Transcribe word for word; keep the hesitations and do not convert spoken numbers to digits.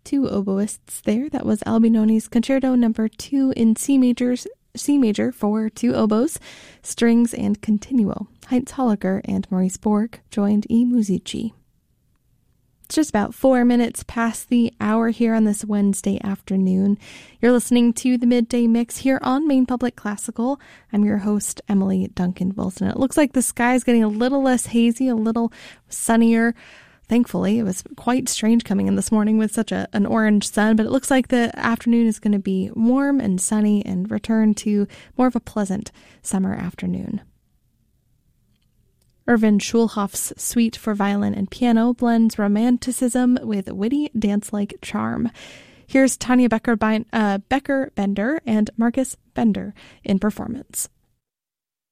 two oboists there. That was Albinoni's Concerto Number Two in C majors, C major for two oboes, strings, and continuo. Heinz Holliger and Maurice Borg joined I Musici. It's just about four minutes past the hour here on this Wednesday afternoon. You're listening to the Midday Mix here on Maine Public Classical. I'm your host, Emily Duncan Wilson. It looks like the sky is getting a little less hazy, a little sunnier. Thankfully, it was quite strange coming in this morning with such a, an orange sun, but it looks like the afternoon is going to be warm and sunny and return to more of a pleasant summer afternoon. Erwin Schulhoff's Suite for Violin and Piano blends romanticism with witty dance-like charm. Here's Tanya Becker, uh, Becker Bender and Marcus Bender in performance.